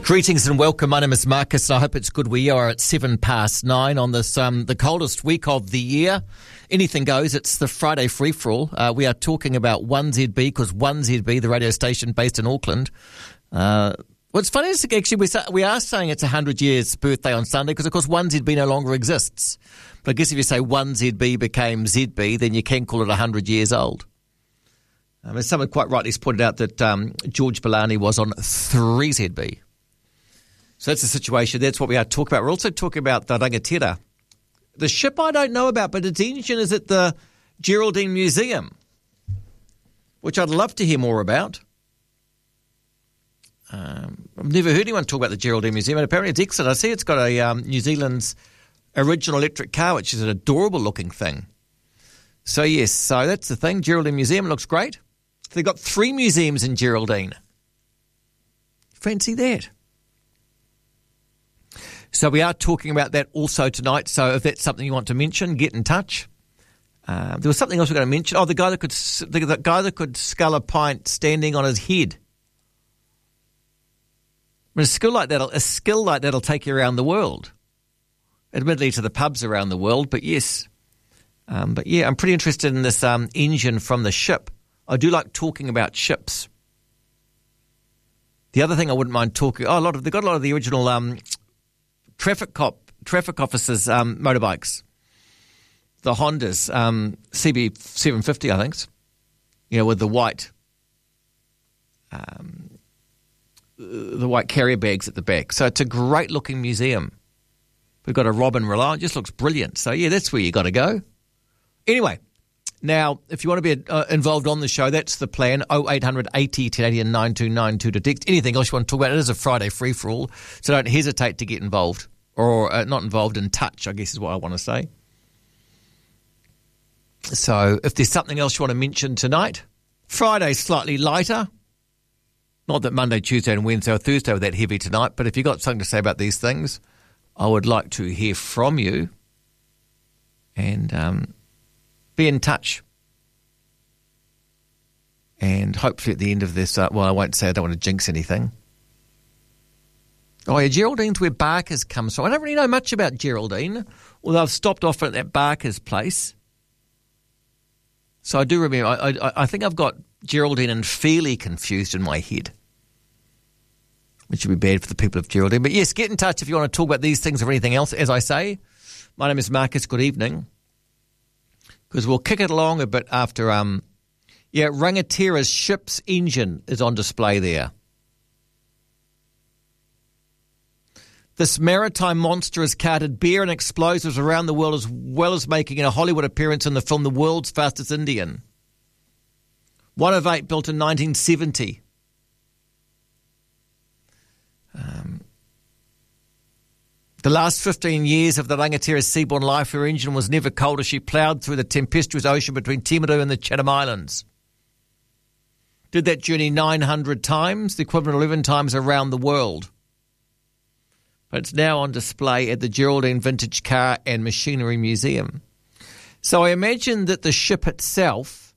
Greetings and welcome. My name is Marcus, and I hope it's good. We are at 9:07 on this the coldest week of the year. Anything goes. It's the Friday free-for-all. We are talking about 1ZB because 1ZB, the radio station based in Auckland. What's funny is actually we are saying it's 100 years birthday on Sunday because, of course, 1ZB no longer exists. But I guess if you say 1ZB became ZB, then you can call it 100 years old. As someone quite rightly has pointed out that George Bellani was on 3ZB. So that's the situation. That's what we are talking about. We're also talking about the Rangatira. The ship I don't know about, but its engine is at the Geraldine Museum, which I'd love to hear more about. I've never heard anyone talk about the Geraldine Museum, and apparently it's excellent. I see it's got a New Zealand's original electric car, which is an adorable-looking thing. So, yes, so that's the thing. Geraldine Museum looks great. They've got 3 museums in Geraldine. Fancy that. So we are talking about that also tonight. So if that's something you want to mention, get in touch. There was something else we're going to mention. Oh, the guy that could scull a pint standing on his head. I mean, a skill like that'll take you around the world. Admittedly, to the pubs around the world, but yes. But yeah, I'm pretty interested in this engine from the ship. I do like talking about ships. The other thing I wouldn't mind talking. They've got a lot of the original. Traffic officers' motorbikes, the Hondas, CB750, I think, with the white carrier bags at the back. So it's a great looking museum. We've got a Robin Reliant, it just looks brilliant. So yeah, that's where you got to go. Anyway, now if you want to be involved on the show, that's the plan. 0800 80 1080 and 9292 to text. Anything else you want to talk about? It is a Friday free for all, so don't hesitate to get involved. Or not involved, in touch, I guess is what I want to say. So if there's something else you want to mention tonight, Friday's slightly lighter. Not that Monday, Tuesday and Wednesday or Thursday were that heavy tonight, but if you've got something to say about these things, I would like to hear from you and be in touch. And hopefully at the end of this, I won't say I don't want to jinx anything. Oh, yeah, Geraldine's where Barker's comes from. I don't really know much about Geraldine, although I've stopped off at that Barker's place. So I do remember, I think I've got Geraldine and Feely confused in my head, which would be bad for the people of Geraldine. But yes, get in touch if you want to talk about these things or anything else. As I say, my name is Marcus. Good evening. Because we'll kick it along a bit after, Rangatira's ship's engine is on display there. This maritime monster has carted beer and explosives around the world as well as making a Hollywood appearance in the film The World's Fastest Indian. One of 8 built in 1970. The last 15 years of the Rangatira's seaborne life, her engine was never cold as she ploughed through the tempestuous ocean between Timaru and the Chatham Islands. Did that journey 900 times, the equivalent of 11 times around the world. But it's now on display at the Geraldine Vintage Car and Machinery Museum. So I imagine that the ship itself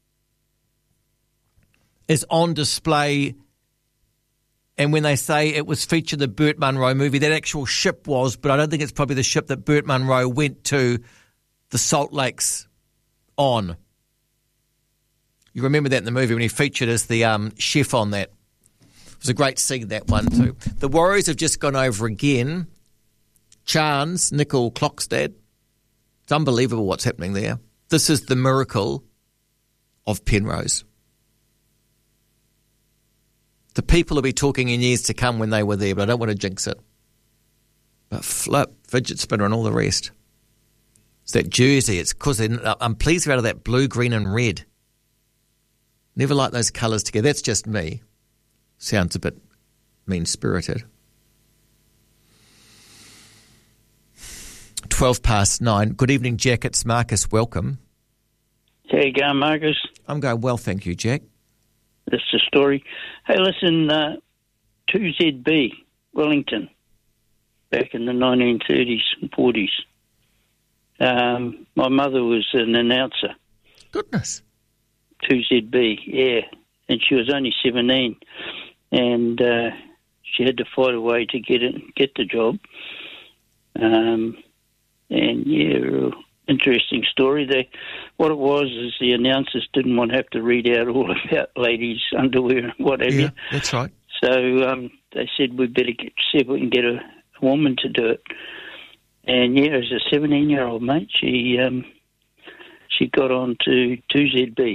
is on display, and when they say it was featured in the Burt Munro movie, that actual ship was, but I don't think it's probably the ship that Burt Munro went to the Salt Lakes on. You remember that in the movie when he featured as the chef on that. It was a great scene, that one too. The Warriors have just gone over again. Chance, Nickel Clockstad. It's unbelievable what's happening there. This is the miracle of Penrose. The people will be talking in years to come when they were there, but I don't want to jinx it. But flip, fidget spinner and all the rest. It's that jersey. It's because I'm pleased they're out of that blue, green and red. Never like those colours together. That's just me. Sounds a bit mean-spirited. 9:12. Good evening, Jack. It's Marcus. Welcome. How you going, Marcus? I'm going well, thank you, Jack. That's the story. Hey, listen, 2ZB, Wellington, back in the 1930s and 40s. My mother was an announcer. Goodness. 2ZB, yeah. And she was only 17. And she had to fight away to get the job. Real interesting story. What it was is the announcers didn't want to have to read out all about ladies' underwear and what have you. That's right. So they said we'd better see if we can get a woman to do it. And as a 17-year-old mate, she got on to 2ZB.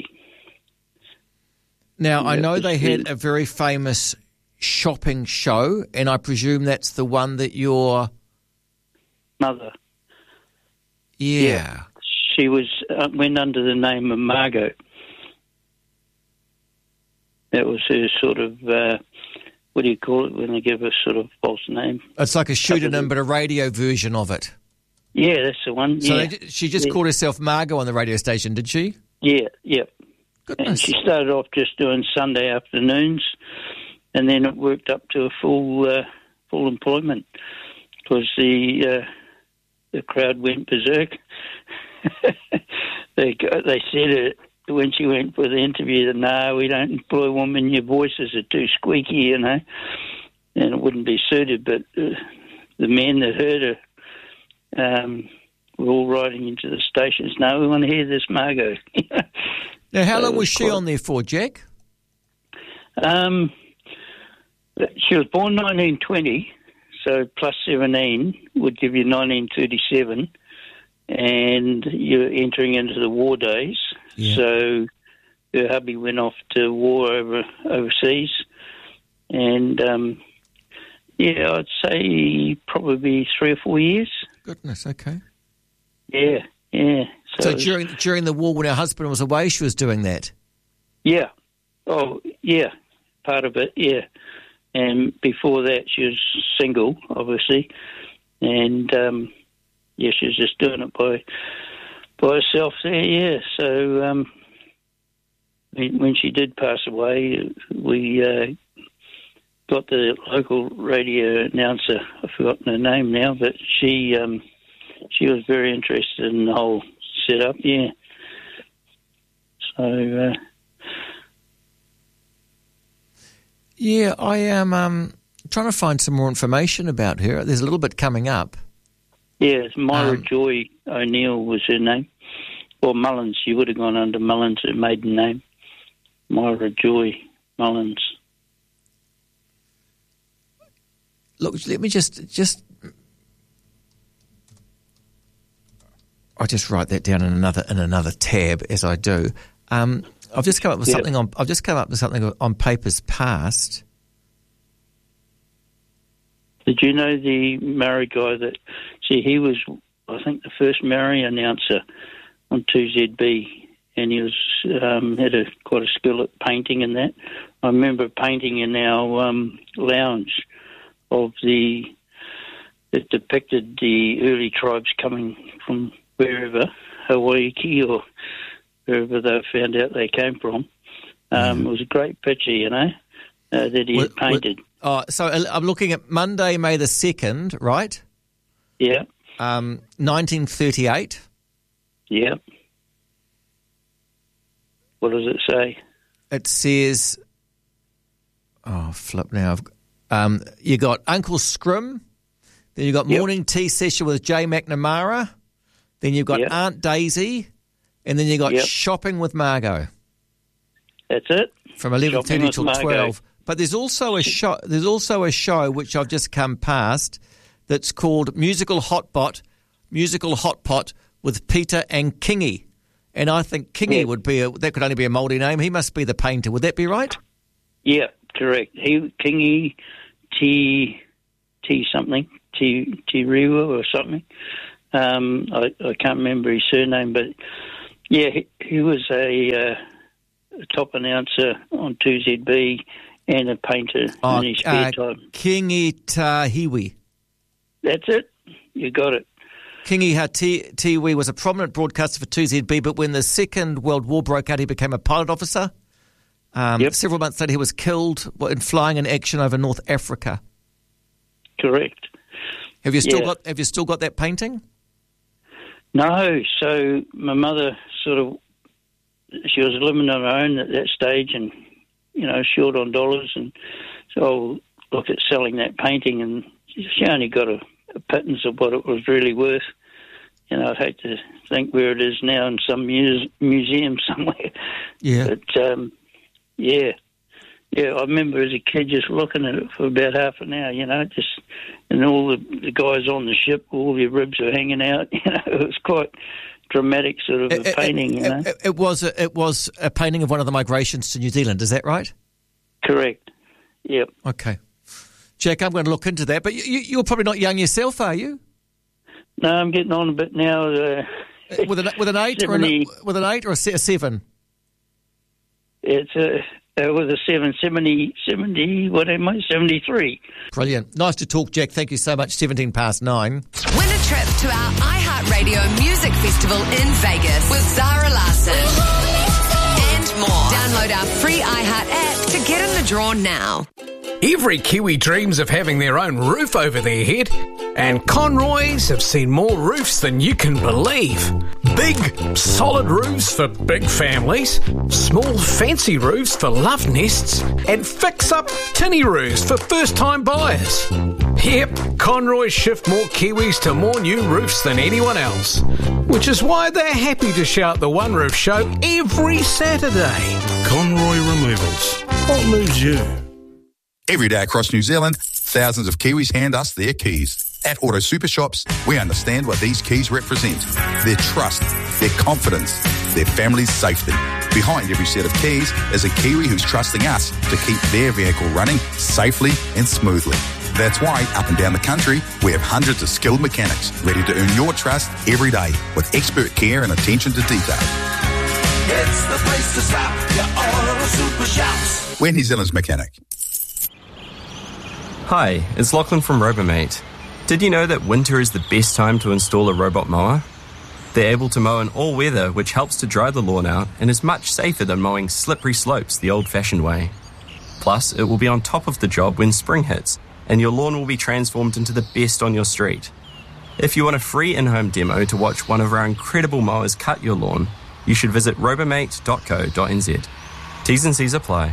Now, I know they had a very famous shopping show, and I presume that's the one that your mother. Yeah. She went under the name of Margot. That was her sort of, what do you call it when they give a sort of false name? It's like a pseudonym, but a radio version of it. Yeah, that's the one. So she just called herself Margot on the radio station, did she? Yeah. Goodness. And she started off just doing Sunday afternoons, and then it worked up to a full employment because the crowd went berserk. They said it when she went for the interview that, no, we don't employ women, your voices are too squeaky, and it wouldn't be suited. But the men that heard her were all writing into the stations, no, we want to hear this Margot. Now, how long was she on there for, Jack? She was born 1920, so plus 17 would give you 1937, and you're entering into the war days. Yeah. So her hubby went off to war overseas, and I'd say probably 3 or 4 years. Goodness, okay. Yeah. So during the war, when her husband was away, she was doing that? Yeah. Oh, yeah, part of it, yeah. And before that, she was single, obviously, and she was just doing it by herself there, yeah. So when she did pass away, we got the local radio announcer. I've forgotten her name now, but she was very interested in the whole setup, yeah. So. Yeah, I am trying to find some more information about her. There's a little bit coming up. Yeah, it's Myra Joy O'Neill was her name. Or Mullins. She would have gone under Mullins, her maiden name. Myra Joy Mullins. Look, let me just I'll just write that down in another tab as I do. I've just come up with something on. I've just come up with something on Papers Past. Did you know the Maori guy that? See, he was, I think, the first Maori announcer on 2ZB, and he was had quite a skill at painting and that. I remember painting in our lounge of that depicted the early tribes coming from wherever, Hawaii or wherever they found out they came from. It was a great picture, that he had painted. So I'm looking at Monday, May the 2nd, right? Yeah. 1938. Yeah. What does it say? It says, flip now. You got Uncle Scrim, then you got Morning Tea Session with Jay McNamara, then you've got Aunt Daisy, and then you got Shopping with Margot. That's it. From 11:30 till 12. But there's also a show. There's also a show which I've just come past that's called Musical Hot Pot with Peter and Kingy. And I think Kingy would be that could only be a Māori name. He must be the painter. Would that be right? Yeah, correct. Kingy T something T Rewa or something. I can't remember his surname, but yeah, he was a top announcer on 2ZB and a painter in his spare time. Kingi Tahiwi. That's it. You got it. Kingi Tahiwi was a prominent broadcaster for 2ZB, but when the Second World War broke out, he became a pilot officer. Several months later, he was killed in flying in action over North Africa. Correct. Have you still got that painting? No. So my mother she was living on her own at that stage, and short on dollars, and so look at selling that painting, and she only got a pittance of what it was really worth. I'd hate to think where it is now in some museum somewhere. Yeah. But, yeah, I remember as a kid just looking at it for about half an hour, and all the guys on the ship, all their ribs were hanging out. It was quite dramatic sort of a painting, It was a painting of one of the migrations to New Zealand, is that right? Correct, yep. Okay. Jack, I'm going to look into that, but you're probably not young yourself, are you? No, I'm getting on a bit now. With an 8 or with an 8 or a 7? It's with a 70, what am I, 73. Brilliant. Nice to talk, Jack. Thank you so much. 9:17. Win a trip to our iHeartRadio Music Festival in Vegas with Zara Larsson. And more. Download our free iHeart app to get in the draw now. Every Kiwi dreams of having their own roof over their head, and Conroys have seen more roofs than you can believe. Big, solid roofs for big families, small, fancy roofs for love nests, and fix-up tinny roofs for first-time buyers. Yep, Conroys shift more Kiwis to more new roofs than anyone else, which is why they're happy to shout the One Roof Show every Saturday. Conroy Removals. What moves you? Every day across New Zealand, thousands of Kiwis hand us their keys. At Auto Super Shops, we understand what these keys represent. Their trust, their confidence, their family's safety. Behind every set of keys is a Kiwi who's trusting us to keep their vehicle running safely and smoothly. That's why, up and down the country, we have hundreds of skilled mechanics ready to earn your trust every day with expert care and attention to detail. It's the place to stop, your Auto Super Shops. We're New Zealand's mechanic. Hi, it's Lachlan from Robomate. Did you know that winter is the best time to install a robot mower? They're able to mow in all weather, which helps to dry the lawn out and is much safer than mowing slippery slopes the old-fashioned way. Plus, it will be on top of the job when spring hits, and your lawn will be transformed into the best on your street. If you want a free in-home demo to watch one of our incredible mowers cut your lawn, you should visit robomate.co.nz. T's and C's apply.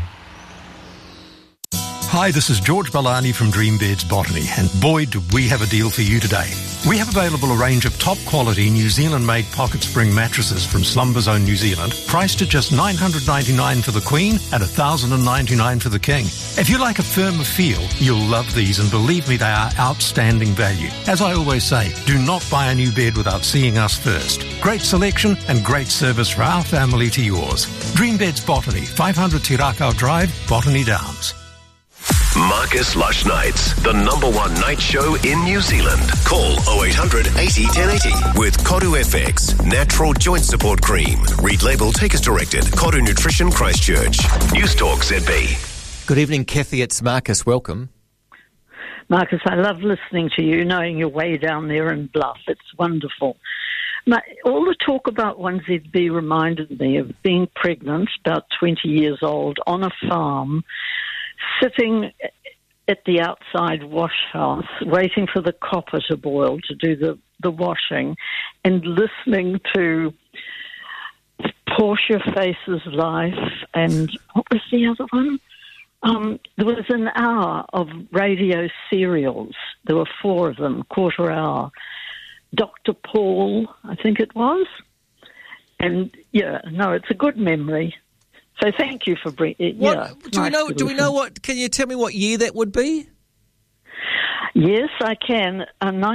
Hi, this is George Balani from Dreambeds Botany, and boy, do we have a deal for you today. We have available a range of top-quality New Zealand-made pocket spring mattresses from Slumber Zone New Zealand, priced at just $999 for the Queen and $1,099 for the King. If you like a firmer feel, you'll love these, and believe me, they are outstanding value. As I always say, do not buy a new bed without seeing us first. Great selection and great service for our family to yours. Dreambeds Botany, 500 Te Rakau Drive, Botany Downs. Marcus Lush Nights, the #1 night show in New Zealand. Call 0800 80 1080 with Koru FX, natural joint support cream. Read label, take as directed. Koru Nutrition Christchurch. News Talk ZB. Good evening, Kathy. It's Marcus. Welcome. Marcus, I love listening to you, knowing you're way down there in Bluff. It's wonderful. All the talk about 1ZB reminded me of being pregnant, about 20 years old, on a farm, sitting at the outside wash house, waiting for the copper to boil to do the washing, and listening to Portia Faces Life, and what was the other one? There was an hour of radio serials. There were 4 of them, quarter hour. Dr. Paul, I think it was. And, it's a good memory. So thank you for bringing. Do we know what? Can you tell me what year that would be? Yes, I can.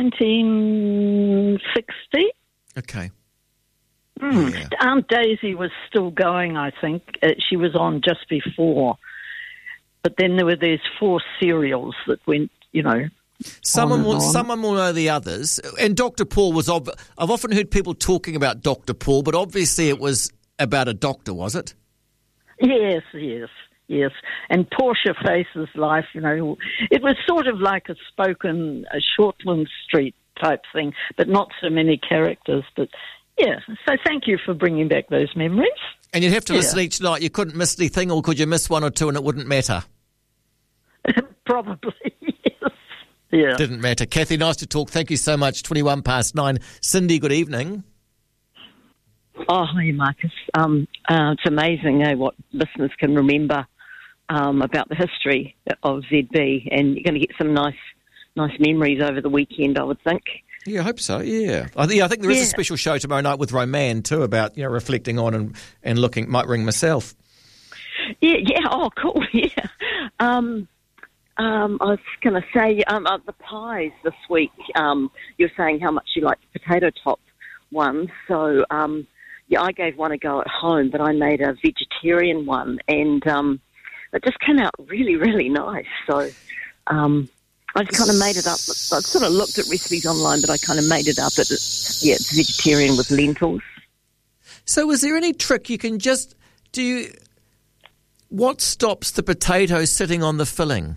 1960. Okay. Yeah. Aunt Daisy was still going, I think. She was on just before. But then there were these 4 serials that went, Someone will know the others. And Dr. Paul was. I've often heard people talking about Dr. Paul, but obviously it was about a doctor, was it? Yes. And Portia Faces Life, it was sort of like a Shortland Street type thing, but not so many characters. But, so thank you for bringing back those memories. And you'd have to listen each night. You couldn't miss anything, or could you miss 1 or 2 and it wouldn't matter? Probably, yes. Yeah. Didn't matter. Kathy, nice to talk. Thank you so much. 9:21. Cindy, good evening. Oh, hi, Marcus. It's amazing what listeners can remember about the history of ZB, and you're going to get some nice memories over the weekend, I would think. Yeah, I hope so, yeah. I think there is a special show tomorrow night with Roman too about, reflecting on and looking, might ring myself. Yeah, oh, cool, yeah. I was going to say, the pies this week, you're saying how much you like the potato top ones, so, I gave one a go at home, but I made a vegetarian one, and it just came out really, really nice, so... I just kind of made it up. I sort of looked at recipes online, but I kind of made it up. It's vegetarian with lentils. So is there any trick you can just do? What stops the potato sitting on the filling?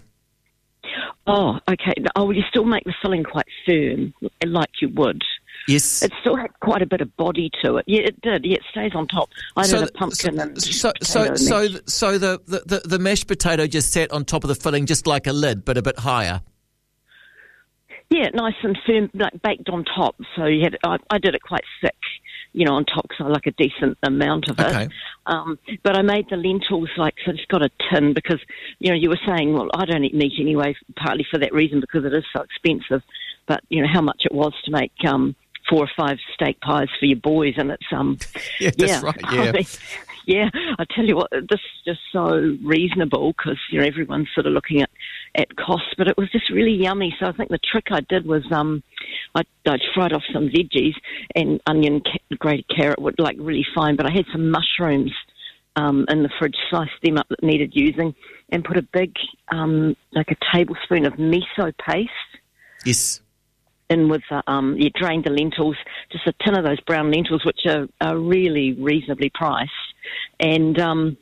Oh, okay. Oh, you still make the filling quite firm, like you would. Yes. It still had quite a bit of body to it. Yeah, it did. Yeah, it stays on top. I did a pumpkin and potato mash. So the mashed potato just sat on top of the filling, just like a lid, but a bit higher. Yeah, nice and firm, like baked on top. So you had, I did it quite thick, on top, so I like a decent amount of it. Okay. But I made the lentils so I just got a tin because, you were saying, well, I don't eat meat anyway, partly for that reason because it is so expensive. But, how much it was to make 4 or 5 steak pies for your boys, and it's yeah, that's right. Yeah. I mean, yeah, I tell you what, this is just so reasonable because everyone's sort of looking at costs, but it was just really yummy. So I think the trick I did was I fried off some veggies and onion, grated carrot, would like really fine. But I had some mushrooms in the fridge, sliced them up that needed using, and put a big like a tablespoon of miso paste. Yes. In with you drained the lentils, just a tin of those brown lentils, which are really reasonably priced, and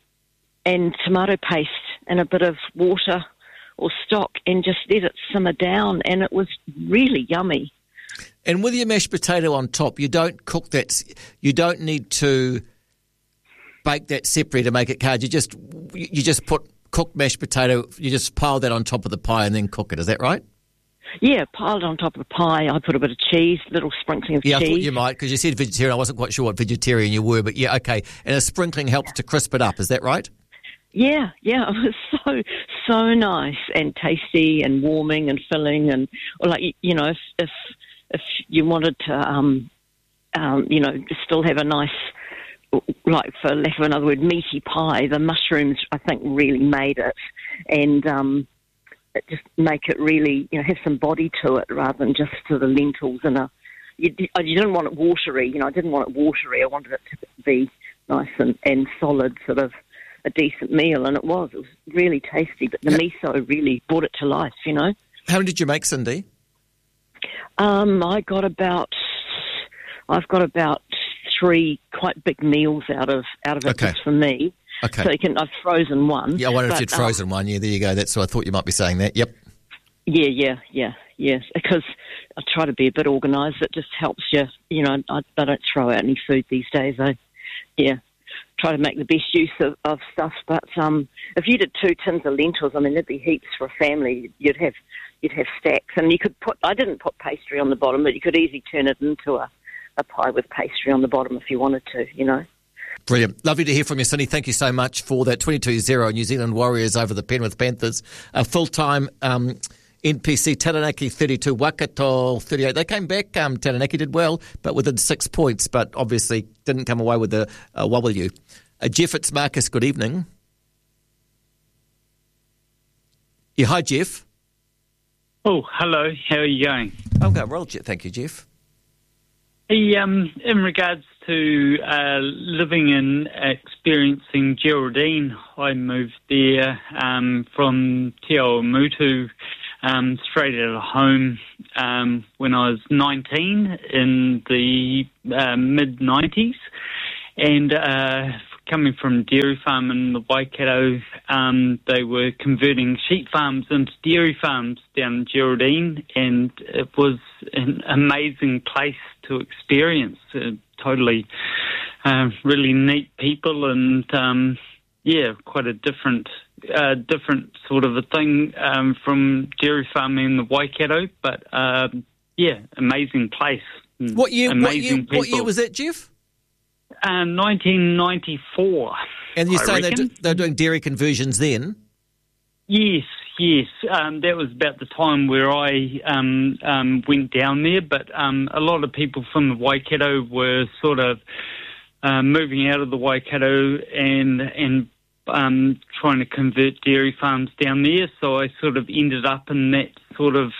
tomato paste and a bit of water or stock, and just let it simmer down, and it was really yummy. And with your mashed potato on top, you don't cook that. You don't need to bake that separately to make it hard. You just put cooked mashed potato. You just pile that on top of the pie and then cook it. Is that right? Yeah, piled on top of the pie. I put a bit of cheese, little sprinkling of cheese. Yeah, I thought you might, because you said vegetarian. I wasn't quite sure what vegetarian you were, but yeah, okay. And a sprinkling helps to crisp it up. Is that right? Yeah, it was so nice and tasty and warming and filling, and if you wanted to still have a nice, like for lack of another word, meaty pie, the mushrooms I think really made it, and just make it really, have some body to it rather than just to the lentils and you didn't want it watery. I didn't want it watery. I wanted it to be nice and solid, sort of a decent meal, and it was really tasty. But the miso really brought it to life. How many did you make, Cindy? I've got about 3 quite big meals out of it just for me. Okay. So I've frozen one. Yeah, I wondered if you'd frozen one. Yeah, there you go. That's what I thought you might be saying that. Yep. Yeah. Because I try to be a bit organised. It just helps you. I don't throw out any food these days. I try to make the best use of stuff. But if you did 2 tins of lentils, there'd be heaps for a family. You'd have stacks, and you could put. I didn't put pastry on the bottom, but you could easily turn it into a pie with pastry on the bottom if you wanted to. Brilliant. Lovely to hear from you, Cindy. Thank you so much for that. 22-0 New Zealand Warriors over the Penrith Panthers. A full-time NPC, Taranaki 32, Waikato 38. They came back. Taranaki did well, but within 6 points, but obviously didn't come away with the W. Jeff, it's Marcus. Good evening. Yeah, hi, Jeff. Oh, hello. How are you going? I'm going well, thank you, Jeff. In regards to living and experiencing Geraldine, I moved there from Te Awamutu straight out of home when I was 19 in the mid-90s. And coming from dairy farm in the Waikato, they were converting sheep farms into dairy farms down in Geraldine, and it was an amazing place to experience. Totally really neat people, and quite a different sort of a thing from dairy farming in the Waikato, but amazing place. What year was that, Jeff? 1994. And you're saying they're doing dairy conversions then? Yes. That was about the time where I went down there, but a lot of people from the Waikato were sort of moving out of the Waikato and trying to convert dairy farms down there, so I sort of ended up in that sort of,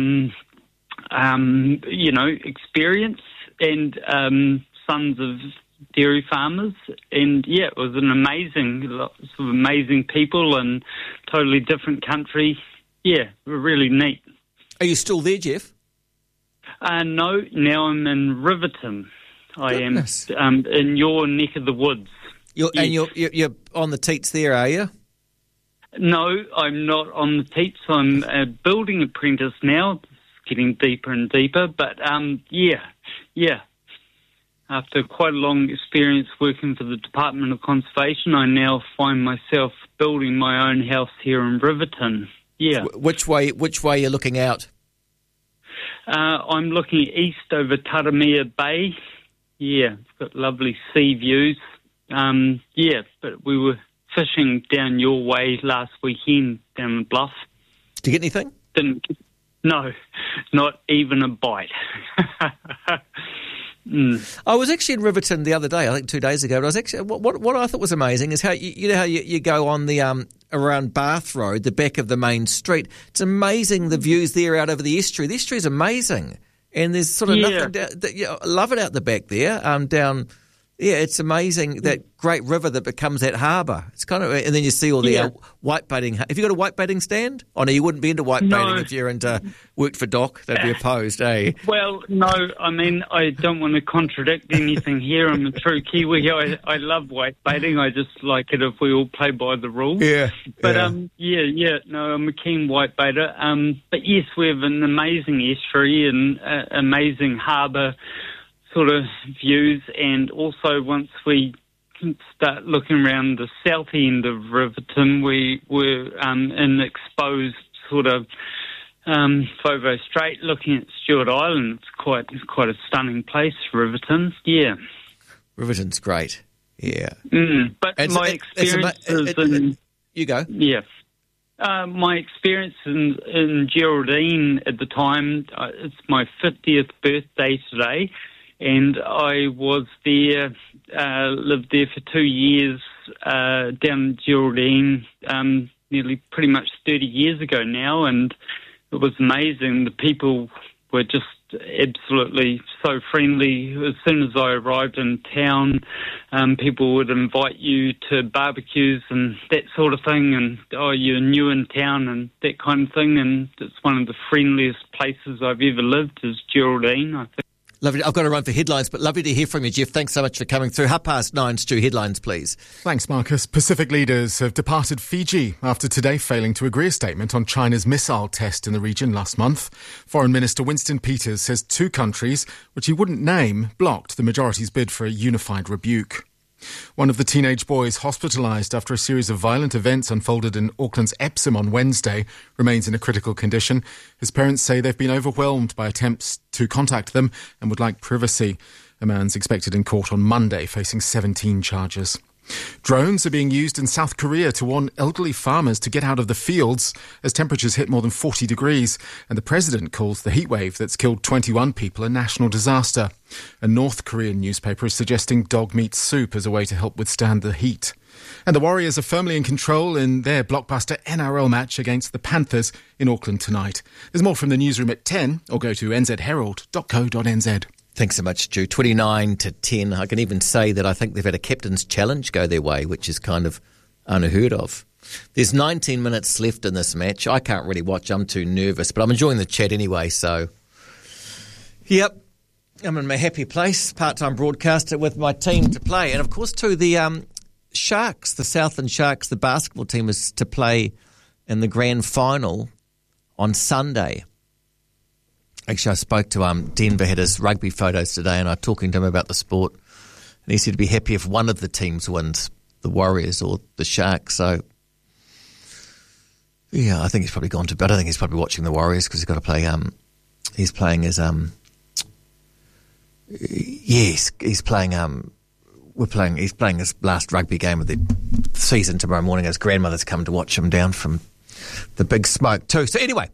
experience and sons of dairy farmers, and it was an amazing people and totally different country. Really neat. Are you still there, Jeff? No, now I'm in Riverton. Goodness. I am in your neck of the woods. And you're on the teats there, are you? No, I'm not on the teats. I'm a building apprentice now. It's getting deeper and deeper, but after quite a long experience working for the Department of Conservation, I now find myself building my own house here in Riverton. Yeah. Which way are you looking out? I'm looking east over Taramea Bay. Yeah, it's got lovely sea views. But we were fishing down your way last weekend down the bluff. Did you get anything? No, not even a bite. I was actually in Riverton the other day, I think 2 days ago. But I was actually what I thought was amazing is how you go on the around Bath Road, the back of the main street. It's amazing the views there out over the estuary. The estuary is amazing, and there's sort of nothing. I love it out the back there. Down. Yeah, it's amazing, that great river that becomes that harbour. It's kind of, and then you see all the whitebaiting. Have you got a whitebaiting stand? Oh no, you wouldn't be into whitebaiting if you're into worked for Doc. They'd be opposed, eh? Well, no, I mean I don't want to contradict anything here. I'm a true Kiwi. I love whitebaiting. I just like it if we all play by the rules. Yeah. But no, I'm a keen whitebaiter. But yes, we have an amazing estuary and amazing harbour sort of views, and also once we start looking around the south end of Riverton, we were in exposed sort of Fovo Strait, looking at Stewart Island. It's quite a stunning place, Riverton. Yeah, Riverton's great. Yeah, but my experience you go. Yeah. My experience in Geraldine at the time, it's my 50th birthday today, and I was there, lived there for 2 years down in Geraldine, nearly pretty much 30 years ago now, and it was amazing. The people were just absolutely so friendly. As soon as I arrived in town, people would invite you to barbecues and that sort of thing, and you're new in town and that kind of thing, and it's one of the friendliest places I've ever lived is Geraldine, I think. Lovely. I've got to run for headlines, but lovely to hear from you, Jeff. Thanks so much for coming through. 9:30, Stu, headlines, please. Thanks, Marcus. Pacific leaders have departed Fiji after today failing to agree a statement on China's missile test in the region last month. Foreign Minister Winston Peters says 2 countries, which he wouldn't name, blocked the majority's bid for a unified rebuke. One of the teenage boys hospitalised after a series of violent events unfolded in Auckland's Epsom on Wednesday remains in a critical condition. His parents say they've been overwhelmed by attempts to contact them and would like privacy. A man's expected in court on Monday, facing 17 charges. Drones are being used in South Korea to warn elderly farmers to get out of the fields as temperatures hit more than 40 degrees, and the president calls the heatwave that's killed 21 people a national disaster. A North Korean newspaper is suggesting dog meat soup as a way to help withstand the heat. And the Warriors are firmly in control in their blockbuster NRL match against the Panthers in Auckland tonight. There's more from the newsroom at 10, or go to nzherald.co.nz. Thanks so much, Stu. 29-10. I can even say that I think they've had a captain's challenge go their way, which is kind of unheard of. There's 19 minutes left in this match. I can't really watch. I'm too nervous, but I'm enjoying the chat anyway, so... Yep, I'm in my happy place, part-time broadcaster with my team to play. And, of course, too, the Sharks, the Southland Sharks, the basketball team is to play in the grand final on Sunday. Actually, I spoke to Denver, had his rugby photos today, and I was talking to him about the sport. And he said he'd be happy if one of the teams wins, the Warriors or the Sharks. So, yeah, I think he's probably gone to bed. I think he's probably watching the Warriors because he's got to play. He's playing his. Yes, he's playing. He's playing his last rugby game of the season tomorrow morning. His grandmother's come to watch him down from the big smoke too. So anyway,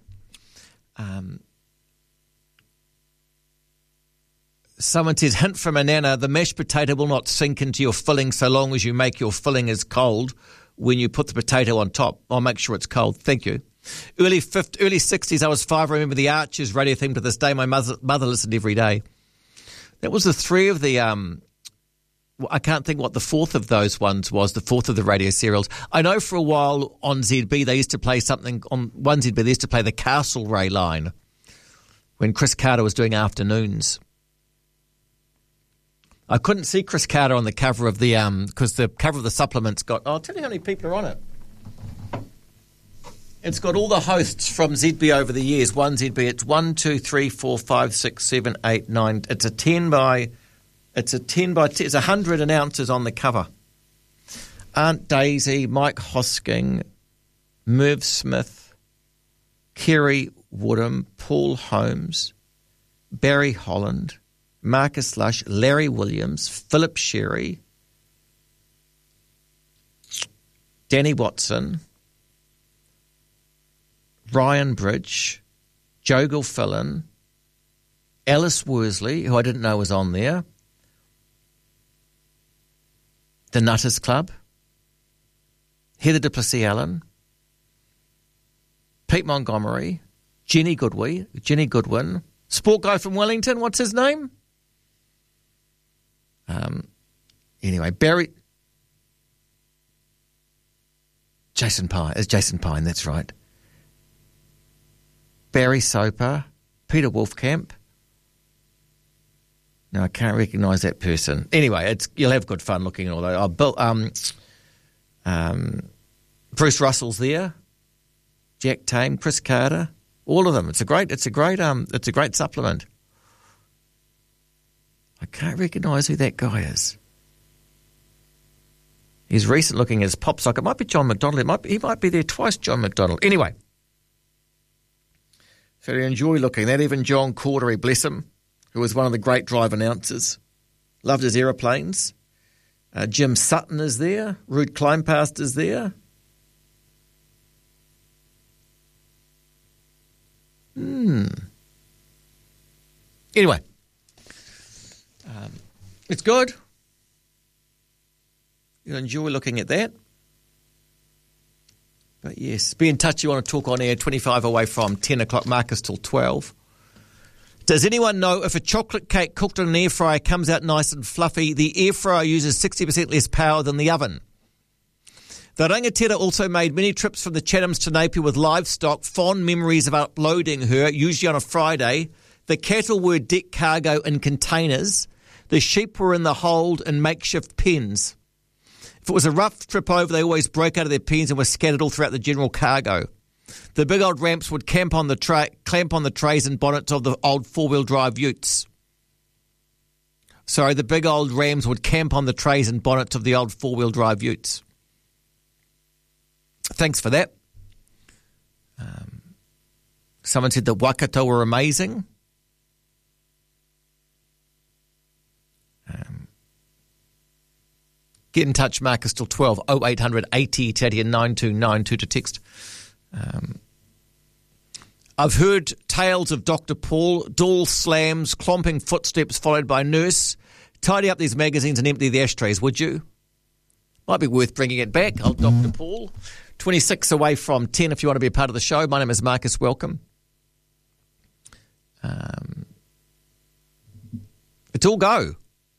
someone says, hint from a nana, the mashed potato will not sink into your filling so long as you make your filling as cold when you put the potato on top. I'll make sure it's cold. Thank you. Early 60s, I was 5. I remember the Archers radio theme to this day. My mother listened every day. That was the 3 of the, I can't think what the 4th of those ones was, the 4th of the radio serials. I know for a while on ZB, they used to play something, on 1ZB, they used to play the Castlereagh line when Chris Carter was doing afternoons. I couldn't see Chris Carter on the cover of the, because the cover of the supplement's got, I'll tell you how many people are on it. It's got all the hosts from ZB over the years. 1ZB, it's 1, 2, 3, 4, 5, 6, 7, 8, 9. It's a 10 by 10. It's 100 announcers on the cover. Aunt Daisy, Mike Hosking, Merv Smith, Kerry Woodham, Paul Holmes, Barry Holland, Marcus Lush, Larry Williams, Philip Sherry, Danny Watson, Ryan Bridge, Joe Gilfillan, Alice Worsley, who I didn't know was on there, the Nutters Club, Heather Duplessis-Allen, Pete Montgomery, Jenny Goodwin, sport guy from Wellington, what's his name? Anyway, Jason Pine, that's right. Barry Soper, Peter Wolfcamp. No, I can't recognise that person. Anyway, you'll have good fun looking at all those. Bruce Russell's there, Jack Tame, Chris Carter, all of them. It's a great supplement. I can't recognise who that guy is. He's recent looking as pop sock. It might be John McDonald. He might be there twice, John McDonald. Anyway. So you enjoy looking. That even John Cordery, bless him, who was one of the great drive announcers. Loved his aeroplanes. Jim Sutton is there. Ruud Kleinpast is there. Anyway. It's good. You'll enjoy looking at that. But yes, be in touch. You want to talk on air, 25 away from 10 o'clock, Marcus till 12. Does anyone know if a chocolate cake cooked in an air fryer comes out nice and fluffy, the air fryer uses 60% less power than the oven? The Rangatira also made many trips from the Chathams to Napier with livestock, fond memories of uploading her, usually on a Friday. The cattle were deck cargo in containers. The sheep were in the hold in makeshift pens. If it was a rough trip over, they always broke out of their pens and were scattered all throughout the general cargo. The big old ramps would clamp on the trays and bonnets of the old four-wheel drive utes. Sorry, the big old rams would camp on the trays and bonnets of the old four-wheel drive utes. Thanks for that. Someone said the Waikato were amazing. Get in touch, Marcus, till 12, 0800 80 Teddy and 9292 to text. I've heard tales of Dr. Paul, door slams, clomping footsteps followed by nurse. Tidy up these magazines and empty the ashtrays, would you? Might be worth bringing it back, old Dr. Paul. 26 away from 10 if you want to be a part of the show. My name is Marcus. Welcome. It's all go.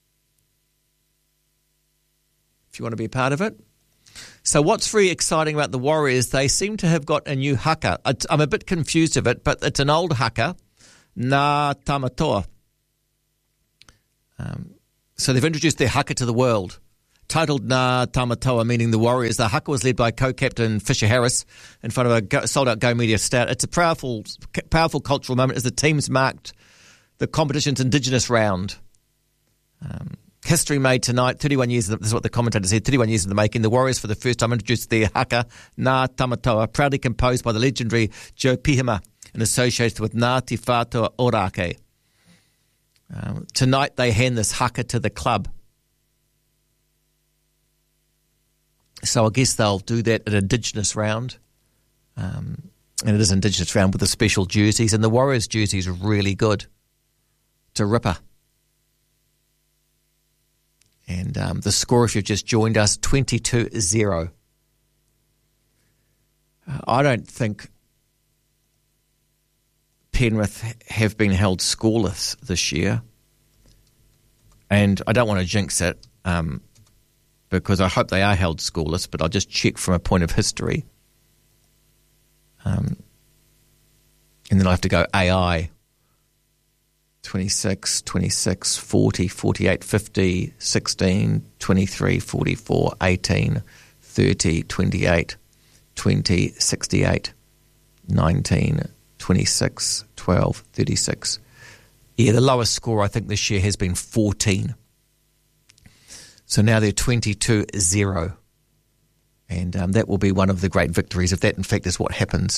If you want to be a part of it. So what's very exciting about the Warriors, they seem to have got a new haka. I'm a bit confused of it, but it's an old haka, Ngā Tamatoa. So they've introduced their haka to the world, titled Ngā Tamatoa, meaning the Warriors. The haka was led by co-captain Fisher Harris in front of a sold-out Go Media stat. It's a powerful cultural moment as the teams marked the competition's Indigenous round. History made tonight, 31 years, this is what the commentator said, 31 years in the making. The Warriors for the first time introduced their haka, Ngā Tamatoa, proudly composed by the legendary Joe Pihima and associated with Ngāti Whātua Ōrākei. Tonight they hand this haka to the club. So I guess they'll do that at Indigenous round. And it is Indigenous round with the special jerseys, and the Warriors jerseys are really good. It's a ripper. And the score, if you've just joined us, 22-0. I don't think Penrith have been held scoreless this year. And I don't want to jinx it because I hope they are held scoreless, but I'll just check from a point of history. And then I have to go AI. 26, 26, 40, 48, 50, 16, 23, 44, 18, 30, 28, 20, 68, 19, 26, 12, 36. Yeah, the lowest score I think this year has been 14. So now they're 22-0. And that will be one of the great victories if that in fact is what happens.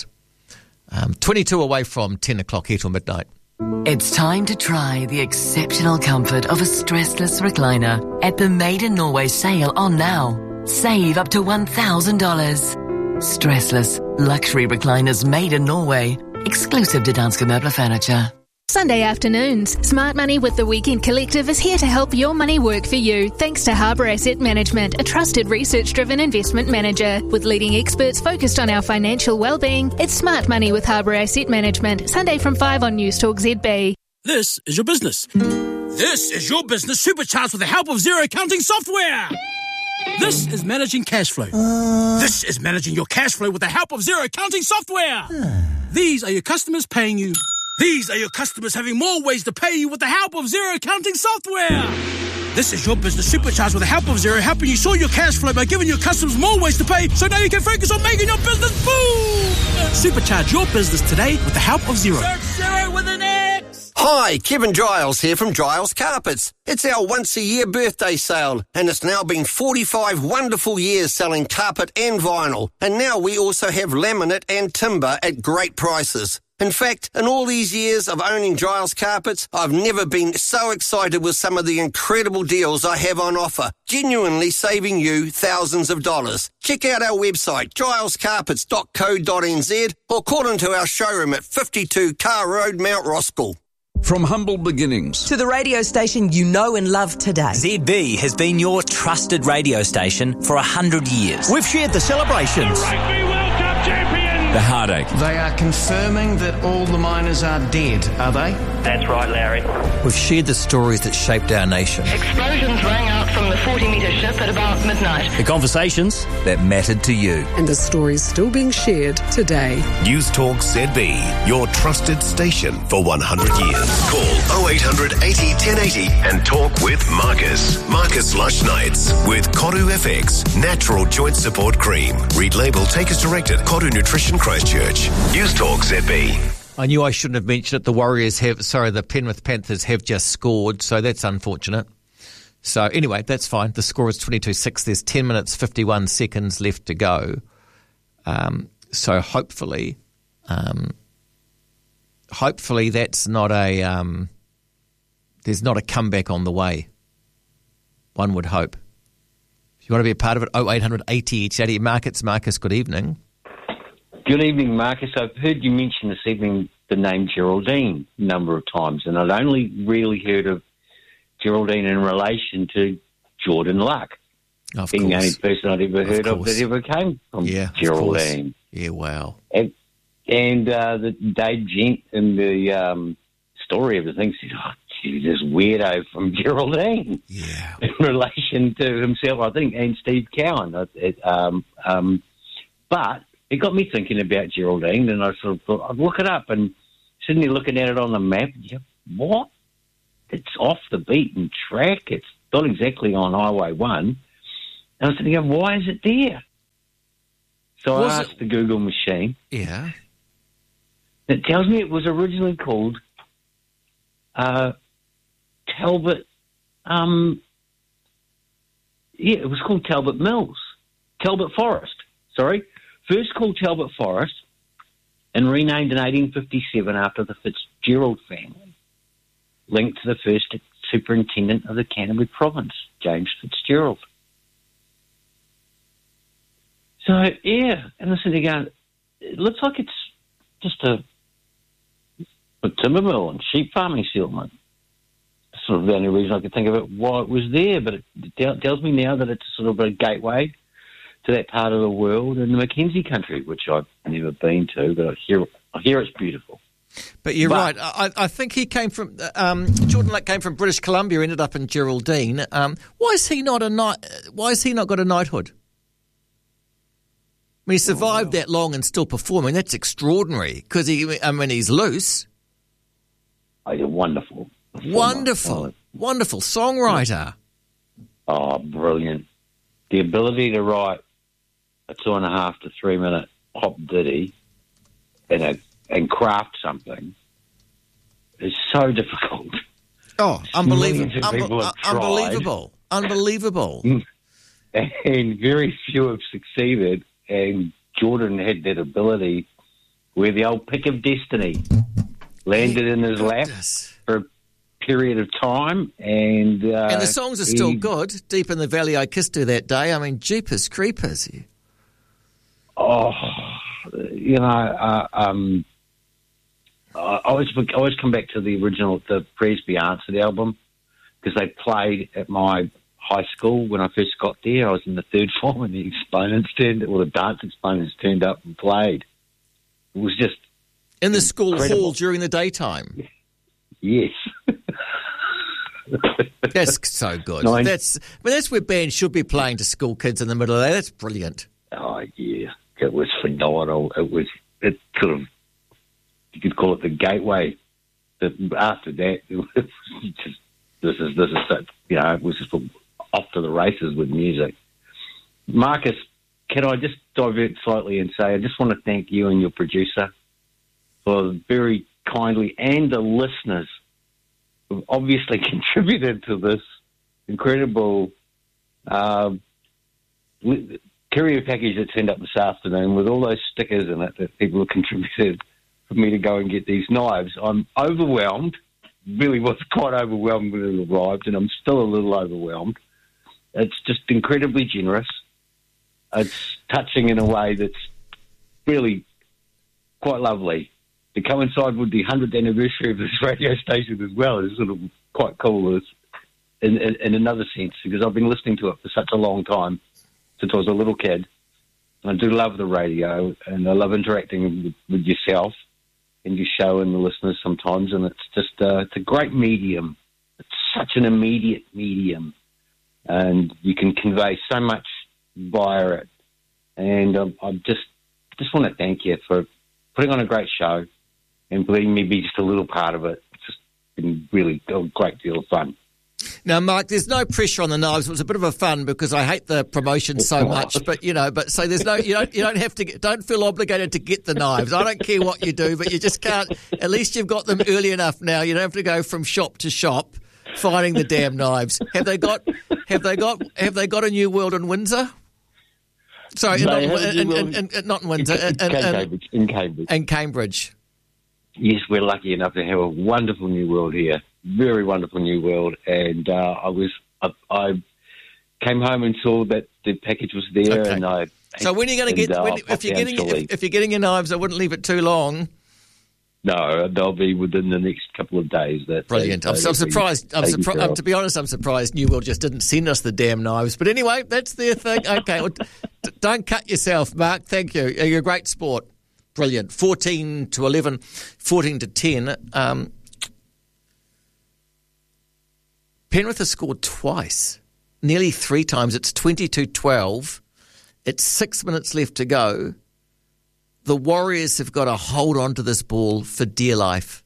22 away from 10 o'clock here till midnight. It's time to try the exceptional comfort of a stressless recliner at the Made in Norway sale on now. Save up to $1,000. Stressless luxury recliners made in Norway. Exclusive to Danske Møbler Furniture. Sunday afternoons, Smart Money with the Weekend Collective is here to help your money work for you thanks to Harbour Asset Management, a trusted research-driven investment manager. With leading experts focused on our financial well-being, it's Smart Money with Harbour Asset Management, Sunday from 5 on News Talk ZB. This is your business. This is your business supercharged with the help of Xero accounting software. This is managing cash flow. This is managing your cash flow with the help of Xero accounting software. These are your customers paying you. These are your customers having more ways to pay you with the help of Xero accounting software. This is your business supercharged with the help of Xero, helping you sort your cash flow by giving your customers more ways to pay, so now you can focus on making your business boom. Supercharge your business today with the help of Xero. Search Xero with an X. Hi, Kevin Giles here from Giles Carpets. It's our once-a-year birthday sale, and it's now been 45 wonderful years selling carpet and vinyl. And now we also have laminate and timber at great prices. In fact, in all these years of owning Giles Carpets, I've never been so excited with some of the incredible deals I have on offer, genuinely saving you thousands of dollars. Check out our website, gilescarpets.co.nz, or call into our showroom at 52 Carr Road, Mount Roskill. From humble beginnings to the radio station you know and love today. ZB has been your trusted radio station for 100 years. We've shared the celebrations, the heartache. They are confirming that all the miners are dead, are they? That's right, Larry. We've shared the stories that shaped our nation. Explosions rang out from the 40-metre ship at about midnight. The conversations that mattered to you. And the stories still being shared today. News Talk ZB, your trusted station for 100 years. Call 0800 80 1080 and talk with Marcus. Marcus Lush Nights with Kodu FX, natural joint support cream. Read label, take as directed. Kodu Nutrition Christchurch. News Talk ZB. I knew I shouldn't have mentioned it. The Penrith Panthers have just scored, so that's unfortunate. So anyway, that's fine. The score is 22-6. There's 10 minutes, 51 seconds left to go. So hopefully that's not there's not a comeback on the way. One would hope. If you want to be a part of it, 0800 80 80. Marcus, good evening. Good evening, Marcus. I've heard you mention this evening the name Geraldine a number of times, and I'd only really heard of Geraldine in relation to Jordan Luck, being the only person I'd ever heard of that ever came from Geraldine. Yeah, wow. And the Dave Gent in the story of the thing said, oh, gee, this weirdo from Geraldine. Yeah. In relation to himself, I think, and Steve Cowan. But it got me thinking about Geraldine, and I sort of thought, I'd look it up, and sitting there looking at it on the map, what? It's off the beaten track. It's not exactly on Highway 1. And I was thinking, why is it there? So I asked the Google machine. Yeah. It tells me it was originally called Talbot. It was called Talbot Mills. Talbot Forest, sorry. First called Talbot Forest and renamed in 1857 after the Fitzgerald family, linked to the first superintendent of the Canterbury province, James Fitzgerald. So, yeah, and I was sitting there going, it looks like it's just a timber mill and sheep farming settlement. Sort of the only reason I could think of it why it was there, but it tells me now that it's sort of a gateway to that part of the world in the Mackenzie country, which I've never been to, but I hear it's beautiful. But you're right. I think he came from Jordan Lake came from British Columbia, ended up in Geraldine. Why is he not Why has he not got a knighthood? I mean, he survived that long and still performing. That's extraordinary because he's loose. Oh, you're wonderful. Wonderful songwriter. Oh, brilliant. The ability to write a 2.5 to 3 minute pop ditty and craft something is so difficult. Oh, unbelievable. Unbelievable. Unbelievable. And very few have succeeded. And Jordan had that ability where the old pick of destiny landed in his lap for a period of time. And the songs are still good. Deep in the Valley I Kissed Her That Day. I mean, jeepers creepers. Oh, you know, I always come back to the original, the Presby Answered album, because they played at my high school when I first got there. I was in the third form, and the dance exponents turned up and played. It was just in the school hall during the daytime. Yes. That's so good. That's where bands should be playing to school kids in the middle of the day. That's brilliant. Oh yeah, it was phenomenal. It sort of, you could call it the gateway. After that, it was just this is such, it was just off to the races with music. Marcus, can I just divert slightly and say I just want to thank you and your producer for very kindly, and the listeners who obviously contributed to this incredible courier package that turned up this afternoon with all those stickers in it that people have contributed for me to go and get these knives. I'm overwhelmed. Really was quite overwhelmed when it arrived, and I'm still a little overwhelmed. It's just incredibly generous. It's touching in a way that's really quite lovely. To coincide with the 100th anniversary of this radio station as well is sort of quite cool in another sense, because I've been listening to it for such a long time, since I was a little kid. And I do love the radio, and I love interacting with yourself and your show and the listeners sometimes, and it's just it's a great medium. It's such an immediate medium, and you can convey so much via it. And I just want to thank you for putting on a great show and letting me be just a little part of it. It's just been really a great deal of fun. Now, Mark, there's no pressure on the knives. It was a bit of a fun because I hate the promotion so much, but so there's no, you don't have to, don't feel obligated to get the knives. I don't care what you do, but you just can't. At least you've got them early enough now. You don't have to go from shop to shop finding the damn knives. Have they got a New World in Windsor? Sorry, not in Windsor. In Cambridge. In Cambridge. Yes, we're lucky enough to have a wonderful New World here. Very wonderful New World, and I came home and saw that the package was there, okay. and So when are you going to get? If you're getting your knives, I wouldn't leave it too long. No, they'll be within the next couple of days. Brilliant. I'm surprised. To be honest, I'm surprised New World just didn't send us the damn knives. But anyway, that's their thing. Okay, well, don't cut yourself, Mark. Thank you. You're a great sport. Brilliant. 14 to 11, 14 to 10. Penrith has scored twice, nearly 3 times. It's 22-12. It's 6 minutes left to go. The Warriors have got to hold on to this ball for dear life.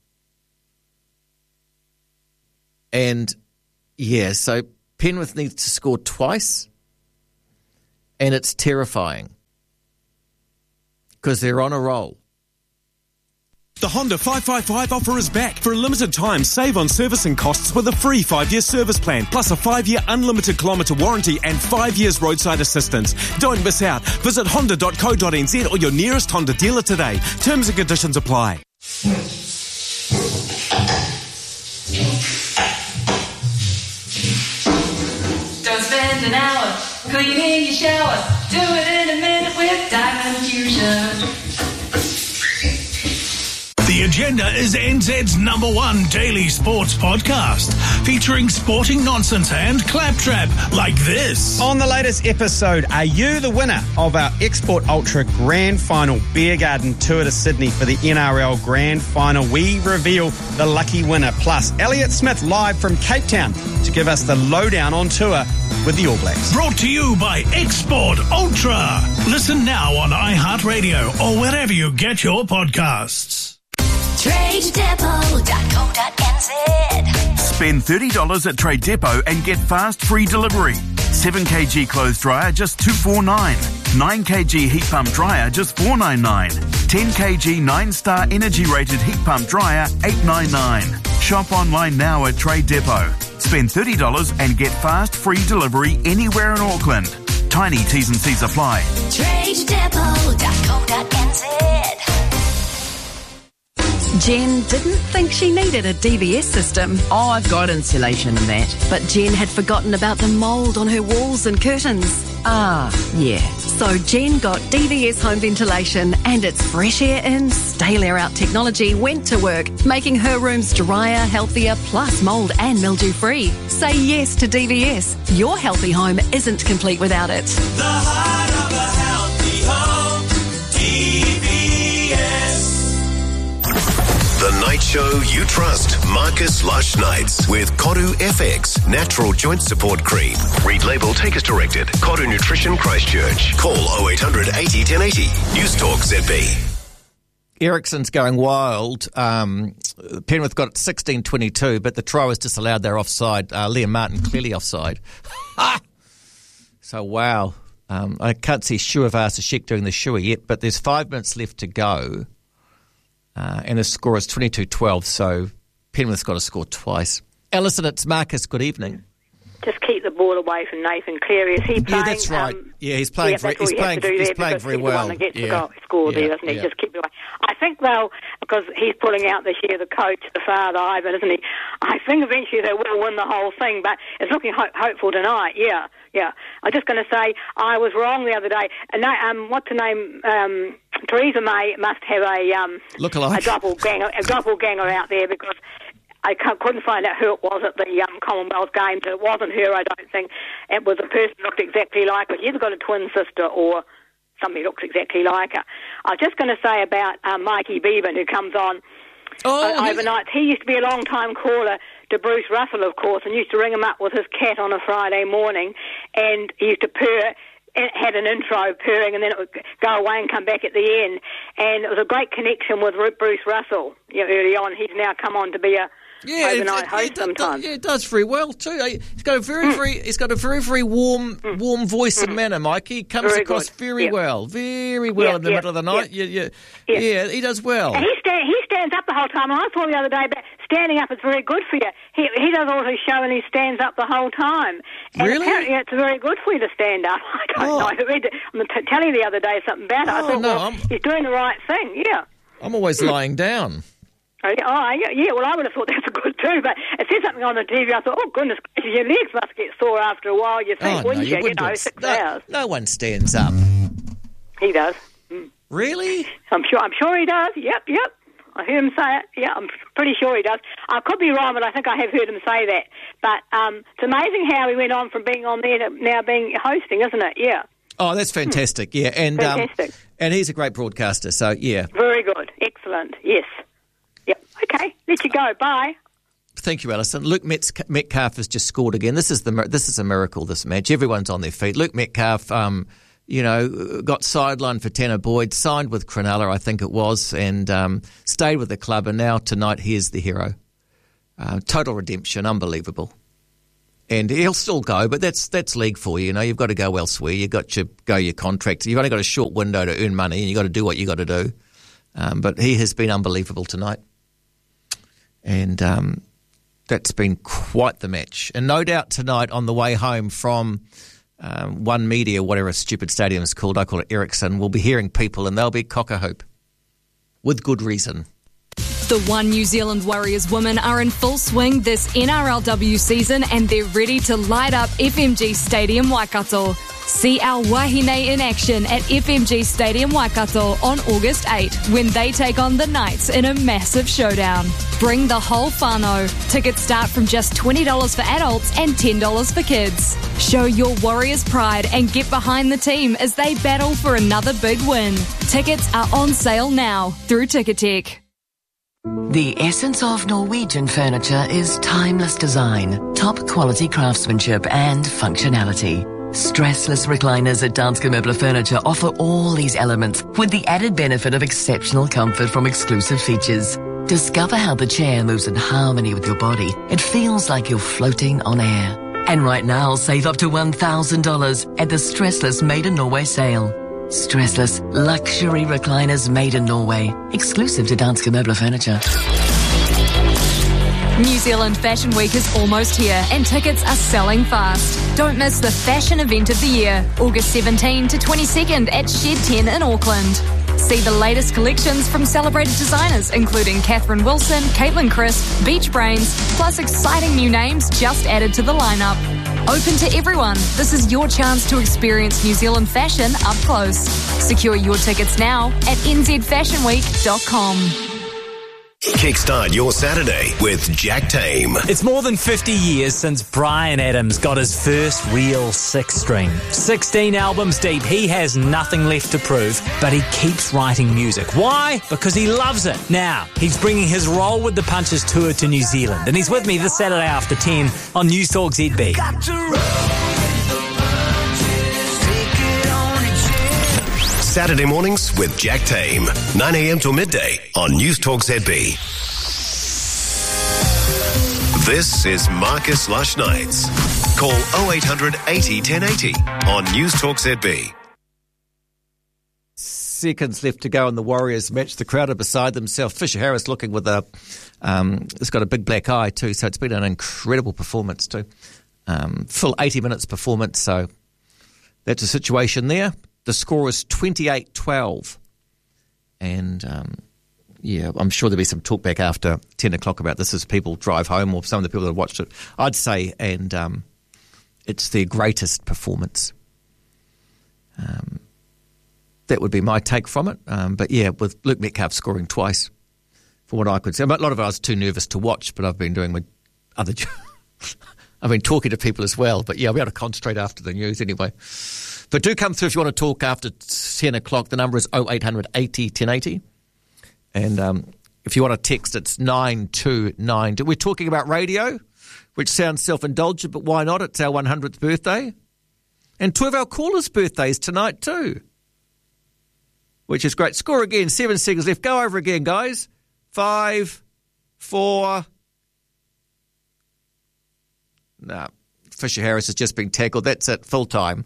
And, so Penrith needs to score twice, and it's terrifying because they're on a roll. The Honda 555 offer is back. For a limited time, save on servicing costs with a free 5-year service plan, plus a 5-year unlimited kilometre warranty and 5 years roadside assistance. Don't miss out. Visit honda.co.nz or your nearest Honda dealer today. Terms and conditions apply. Don't spend an hour cleaning your shower. Do it in a minute with Diamond Fusion. Agenda is NZ's #1 daily sports podcast, featuring sporting nonsense and claptrap like this. On the latest episode, are you the winner of our Export Ultra Grand Final Beer Garden Tour to Sydney for the NRL Grand Final? We reveal the lucky winner. Plus, Elliot Smith live from Cape Town to give us the lowdown on tour with the All Blacks. Brought to you by Export Ultra. Listen now on iHeartRadio or wherever you get your podcasts. TradeDepot.co.nz. Spend $30 at Trade Depot and get fast free delivery. 7kg clothes dryer just $249. 9kg heat pump dryer just $499. 10kg 9-star energy rated heat pump dryer $899. Shop online now at Trade Depot. Spend $30 and get fast free delivery anywhere in Auckland. Tiny T's and C's apply. TradeDepot.co.nz. Jen didn't think she needed a DVS system. Oh, I've got insulation and that. But Jen had forgotten about the mould on her walls and curtains. Ah, yeah. So Jen got DVS home ventilation, and its fresh air in, stale air out technology went to work, making her rooms drier, healthier, plus mould and mildew free. Say yes to DVS. Your healthy home isn't complete without it. The heart of a healthy home, DVS. The night show you trust. Marcus Lush Nights with Koru FX Natural Joint Support Cream. Read label, take as directed. Koru Nutrition Christchurch. Call 0800 80 1080. News Talk ZB. Ericsson's going wild. Penrith got it 16-22, but the try was disallowed. They're offside. Liam Martin clearly offside. So, wow. I can't see Shuavasa Sheikh doing the Shui yet, but there's 5 minutes left to go. And the score is 22-12, so Penrith's got to score twice. Alison, it's Marcus. Good evening. Just keep the ball away from Nathan Cleary. Is he playing? Yeah, that's right. He's playing very well. He's The one that gets the score there, doesn't he? Just keep it away. I think they'll, because he's pulling out this year, the coach, the father, Ivan, isn't he? I think eventually they will win the whole thing, but it's looking hopeful tonight. Yeah. I'm just going to say I was wrong the other day. And what's her name? Theresa May must have a doppelganger out there, because I couldn't find out who it was at the Commonwealth Games. It wasn't her, I don't think. It was a person who looked exactly like her. She's either got a twin sister or somebody looks exactly like her. I was just going to say about Mikey Bevan, who comes on overnight. He used to be a long-time caller to Bruce Russell, of course, and used to ring him up with his cat on a Friday morning, and he used to purr. It had an intro purring, and then it would go away and come back at the end. And it was a great connection with Bruce Russell early on. He's now come on to be a overnight host sometimes. It does very well too. He's got a very warm voice and manner, Mike. He comes across very well in the middle of the night. Yeah, he does well. And he stands up the whole time. I saw the other day, but standing up is very good for you. He does all his show and he stands up the whole time. And really? Apparently it's very good for you to stand up. I don't know. I read on the telly the other day something about it. I thought, he's doing the right thing. Yeah. I'm always lying down. Well, I would have thought that's good too, but it said something on the TV. I thought, oh, goodness gracious, your legs must get sore after a while, you think, wouldn't you? 6 hours. No one stands up. He does. Really? I'm sure he does. Yep. I heard him say it. Yeah, I'm pretty sure he does. I could be wrong, but I think I have heard him say that. But it's amazing how he went on from being on there to now being hosting, isn't it? Yeah. Oh, that's fantastic. Yeah, and fantastic. And he's a great broadcaster, so yeah. Very good. Excellent. Yes. Yep. Okay, let you go. Bye. Thank you, Alison. Luke Metcalf has just scored again. This is a miracle, this match. Everyone's on their feet. Luke Metcalf, got sidelined for Tanner Boyd, signed with Cronulla, I think it was, and stayed with the club. And now tonight, he is the hero. Total redemption, unbelievable. And he'll still go, but that's league for you. You've got to go elsewhere. You've got to go your contract. You've only got a short window to earn money, and you've got to do what you've got to do. But he has been unbelievable tonight. And that's been quite the match. And no doubt tonight on the way home from One Media, whatever stupid stadium is called, I call it Ericsson, we'll be hearing people and they'll be cock-a-hoop with good reason. The One New Zealand Warriors women are in full swing this NRLW season and they're ready to light up FMG Stadium Waikato. See our Wahine in action at FMG Stadium Waikato on August 8 when they take on the Knights in a massive showdown. Bring the whole whānau. Tickets start from just $20 for adults and $10 for kids. Show your Warriors pride and get behind the team as they battle for another big win. Tickets are on sale now through Ticketek. The essence of Norwegian furniture is timeless design, top quality craftsmanship and functionality. Stressless recliners at Danske Møbler Furniture offer all these elements with the added benefit of exceptional comfort from exclusive features. Discover how the chair moves in harmony with your body. It feels like you're floating on air. And right now, save up to $1,000 at the Stressless Made in Norway sale. Stressless luxury recliners made in Norway, exclusive to Danske Møbler Furniture. New Zealand Fashion Week is almost here and tickets are selling fast. Don't miss the fashion event of the year, August 17 to 22nd at Shed 10 in Auckland. See the latest collections from celebrated designers including Catherine Wilson, Caitlin Crisp, Beach Brains, plus exciting new names just added to the lineup. Open to everyone, this is your chance to experience New Zealand fashion up close. Secure your tickets now at nzfashionweek.com. Kickstart your Saturday with Jack Tame. It's more than 50 years since Bryan Adams got his first real six-string. 16 albums deep, he has nothing left to prove, but he keeps writing music. Why? Because he loves it. Now, he's bringing his Roll with the Punches tour to New Zealand, and he's with me this Saturday after 10 on News Talk ZB. Saturday mornings with Jack Tame, 9 a.m. till midday on News Talk ZB. This is Marcus Lush Nights. Call 0800 80 1080 on News Talk ZB. Seconds left to go in the Warriors match. The crowd are beside themselves. Fisher Harris looking with a, it's got a big black eye too, so it's been an incredible performance too. Full 80 minutes performance, so that's a situation there. The score is 28-12. And, I'm sure there'll be some talk back after 10 o'clock about this as people drive home or some of the people that have watched it, I'd say, and it's their greatest performance. That would be my take from it. But, with Luke Metcalf scoring twice, from what I could say. A lot of it I was too nervous to watch, but I've been doing my other I've been talking to people as well. But, I'll be able to concentrate after the news anyway. But do come through if you want to talk after 10 o'clock. The number is 0800 80 1080. And if you want to text, it's 929. We're talking about radio, which sounds self-indulgent, but why not? It's our 100th birthday. And 2 of our callers' birthdays tonight too, which is great. Score again, 7 seconds left. Go over again, guys. 5, 4. No, Fisher Harris has just been tackled. That's it, full time.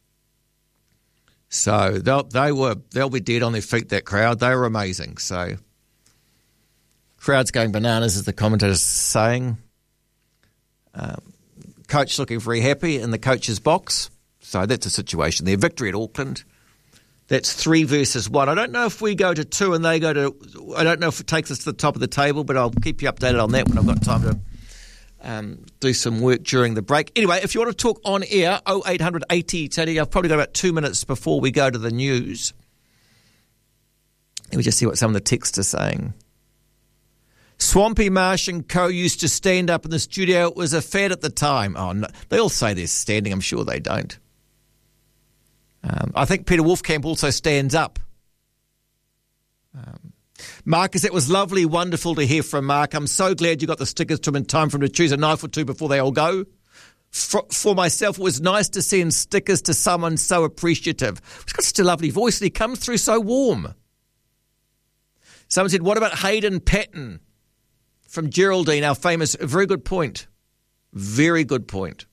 So they'll be dead on their feet, that crowd. They were amazing. So crowd's going bananas, as the commentator's saying. Coach looking very happy in the coach's box. So that's a situation there. Victory at Auckland. That's 3 versus 1. I don't know if we go to 2 and they go to... I don't know if it takes us to the top of the table, but I'll keep you updated on that when I've got time to do some work during the break. Anyway, if you want to talk on air, 0800 80 1080. I've probably got about 2 minutes before we go to the news. Let me just see what some of the texts are saying. Swampy Marsh and Co. used to stand up in the studio. It was a fad at the time. Oh, no, they all say they're standing. I'm sure they don't. I think Peter Wolfkamp also stands up. Marcus, it was lovely, wonderful to hear from Mark. I'm so glad you got the stickers to him in time for him to choose a knife or two before they all go. For myself, it was nice to send stickers to someone so appreciative. He's got such a lovely voice and he comes through so warm. Someone said, what about Hayden Patton from Geraldine, our famous, very good point. Very good point.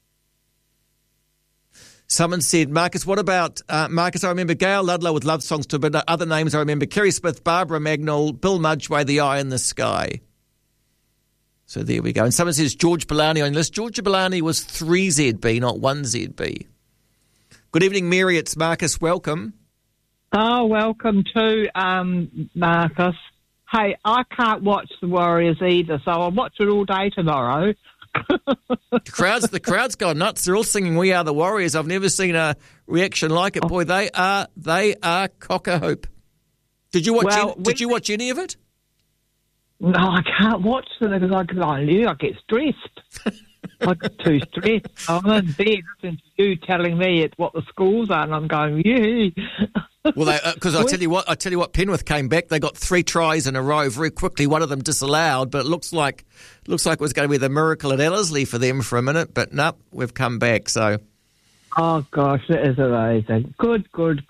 Someone said, Marcus, what about Marcus? I remember Gail Ludlow with love songs too, but other names I remember: Kerry Smith, Barbara Magnol, Bill Mudgway, The Eye in the Sky. So there we go. And someone says George Bellani on your list. George Bellani was 3ZB, not 1ZB. Good evening, Mary. It's Marcus. Welcome. Oh, welcome too, Marcus. Hey, I can't watch the Warriors either, so I'll watch it all day tomorrow. The crowd's gone nuts. They're all singing "We Are the Warriors." I've never seen a reaction like it. Boy, they are cock-a-hoop. Did you watch any of it? No, I can't watch them because I get stressed. I get too stressed. I'm in bed listening to you telling me what the scores are, and I'm going, yeah. Well, because I tell you what, Penrith came back. They got 3 tries in a row very quickly. One of them disallowed, but it looks like it was going to be the miracle at Ellerslie for them for a minute. But no, we've come back. So, oh gosh, that is amazing. Good.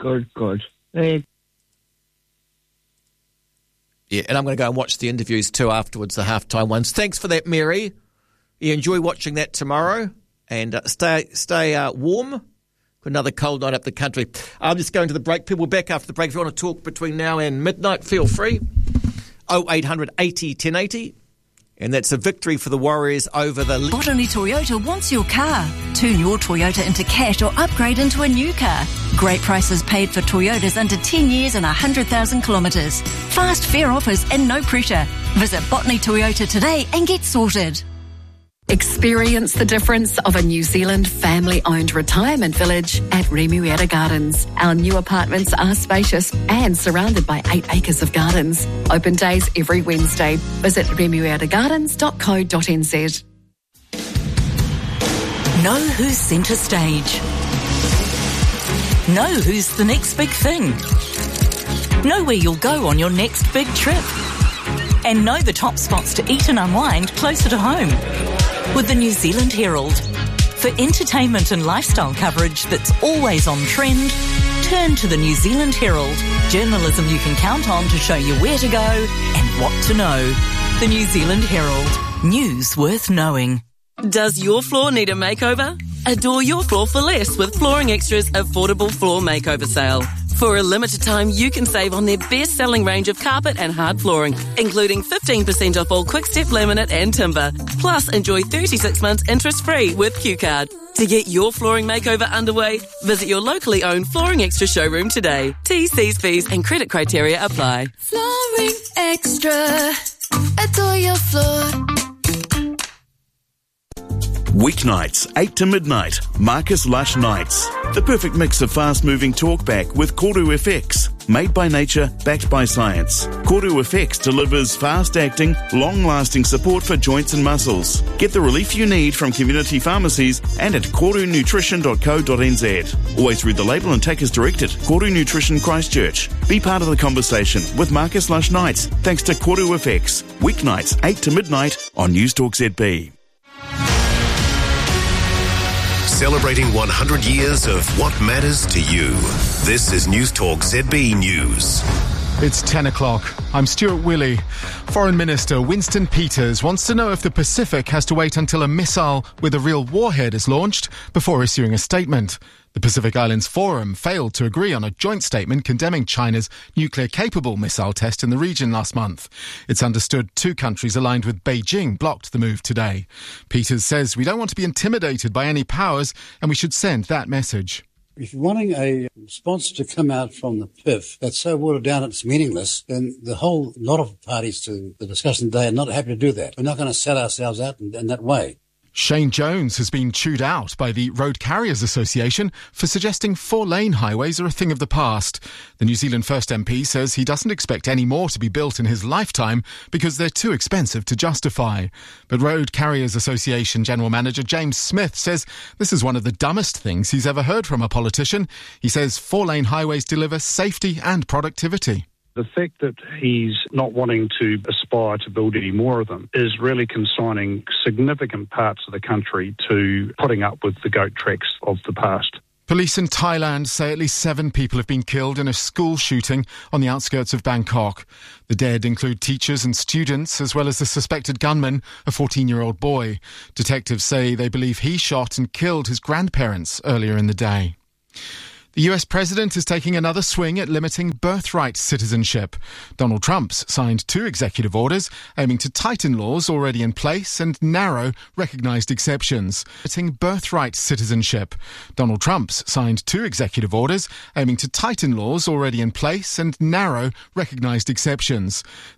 Yeah, and I'm going to go and watch the interviews too afterwards, the halftime ones. Thanks for that, Mary. You enjoy watching that tomorrow, and stay warm. Got another cold night up the country. I'm just going to the break. People back after the break. If you want to talk between now and midnight, feel free. 0800 80 1080. And that's a victory for the Warriors over the... Botany Toyota wants your car. Turn your Toyota into cash or upgrade into a new car. Great prices paid for Toyotas under 10 years and 100,000 kilometres. Fast, fair offers and no pressure. Visit Botany Toyota today and get sorted. Experience the difference of a New Zealand family-owned retirement village at Remuera Gardens. Our new apartments are spacious and surrounded by 8 acres of gardens. Open days every Wednesday. Visit remueragardens.co.nz. Know who's centre stage. Know who's the next big thing. Know where you'll go on your next big trip. And know the top spots to eat and unwind closer to home. With the New Zealand Herald. For entertainment and lifestyle coverage that's always on trend, turn to the New Zealand Herald. Journalism you can count on to show you where to go and what to know. The New Zealand Herald. News worth knowing. Does your floor need a makeover? Adore your floor for less with Flooring Extra's affordable floor makeover sale. For a limited time, you can save on their best-selling range of carpet and hard flooring, including 15% off all quick-step laminate and timber. Plus, enjoy 36 months interest-free with Q-Card. To get your flooring makeover underway, visit your locally owned Flooring Extra showroom today. T's, C's, fees and credit criteria apply. Flooring Extra. Adore your floor. Weeknights, 8 to midnight, Marcus Lush Nights. The perfect mix of fast-moving talkback with Koru FX. Made by nature, backed by science. Koru FX delivers fast-acting, long-lasting support for joints and muscles. Get the relief you need from community pharmacies and at korunutrition.co.nz. Always read the label and take as directed. Koru Nutrition Christchurch. Be part of the conversation with Marcus Lush Nights thanks to Koru FX. Weeknights, 8 to midnight on Newstalk ZB. Celebrating 100 years of what matters to you. This is Newstalk ZB News. It's 10 o'clock. I'm Stuart Willey. Foreign Minister Winston Peters wants to know if the Pacific has to wait until a missile with a real warhead is launched before issuing a statement. The Pacific Islands Forum failed to agree on a joint statement condemning China's nuclear-capable missile test in the region last month. It's understood 2 countries aligned with Beijing blocked the move today. Peters says we don't want to be intimidated by any powers and we should send that message. If you're wanting a response to come out from the PIF that's so watered down it's meaningless, then the whole lot of parties to the discussion today are not happy to do that. We're not going to sell ourselves out in that way. Shane Jones has been chewed out by the Road Carriers Association for suggesting 4-lane highways are a thing of the past. The New Zealand First MP says he doesn't expect any more to be built in his lifetime because they're too expensive to justify. But Road Carriers Association General Manager James Smith says this is one of the dumbest things he's ever heard from a politician. He says 4-lane highways deliver safety and productivity. The fact that he's not wanting to aspire to build any more of them is really consigning significant parts of the country to putting up with the goat tracks of the past. Police in Thailand say at least 7 people have been killed in a school shooting on the outskirts of Bangkok. The dead include teachers and students, as well as the suspected gunman, a 14-year-old boy. Detectives say they believe he shot and killed his grandparents earlier in the day. The US president is taking another swing at limiting birthright citizenship. Donald Trump's signed 2 executive orders aiming to tighten laws already in place and narrow recognised exceptions. Limiting birthright citizenship. Donald Trump's signed 2 executive orders aiming to tighten laws already in place and narrow recognised exceptions.